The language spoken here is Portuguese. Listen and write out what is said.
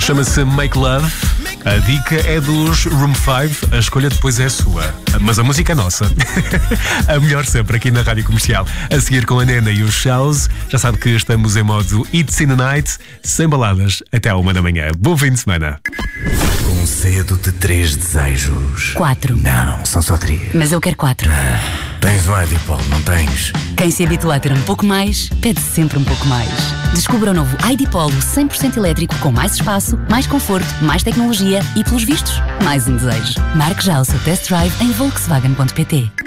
Chama-se Make Love. A dica é dos Room 5, a escolha depois é sua. Mas a música é nossa. A melhor sempre aqui na Rádio Comercial. A seguir com a Nena e os Shows. Já sabe que estamos em modo It's in the Night, sem baladas, até à 1 da manhã. Bom fim de semana. Concedo-te 3 desejos. 4. Não, são só 3. Mas eu quero 4. Tens o ID.Pol, não tens? Quem se habitua a ter um pouco mais, pede sempre um pouco mais. Descubra o novo ID.Pol 100% elétrico com mais espaço, mais conforto, mais tecnologia e, pelos vistos, mais um desejo. Marque já o seu test drive em Volkswagen.pt.